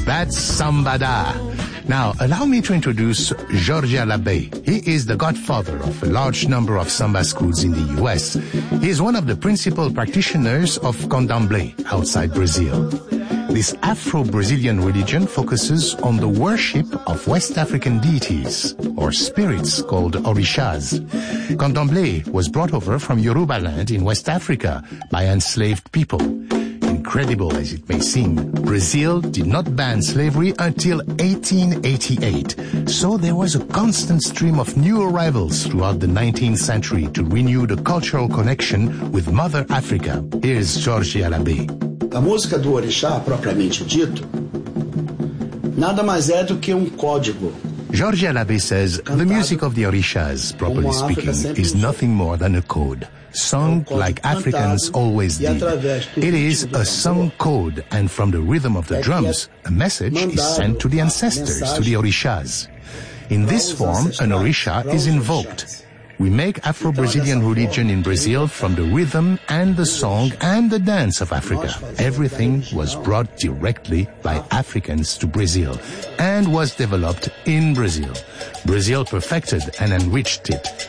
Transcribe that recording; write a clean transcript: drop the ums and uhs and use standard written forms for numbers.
That's Sambada. Now, allow me to introduce Jorge Alabé. He is the godfather of a large number of samba schools in the U.S. He is one of the principal practitioners of Candomblé outside Brazil. This Afro-Brazilian religion focuses on the worship of West African deities, or spirits called orishas. Candomblé was brought over from Yoruba land in West Africa by enslaved people. Incredible as it may seem, Brazil did not ban slavery until 1888. So there was a constant stream of new arrivals throughout the 19th century to renew the cultural connection with Mother Africa. Here's Jorge Alabé. A música do orixá, propriamente dito, nada mais é do que código. Jorge Alabé says, the music of the orishas, properly speaking, is nothing more than a code, sung like Africans always did. It is a sung code, and from the rhythm of the drums, a message is sent to the ancestors, to the orishas. In this form, an orisha is invoked. We make Afro-Brazilian religion in Brazil from the rhythm and the song and the dance of Africa. Everything was brought directly by Africans to Brazil and was developed in Brazil. Brazil perfected and enriched it.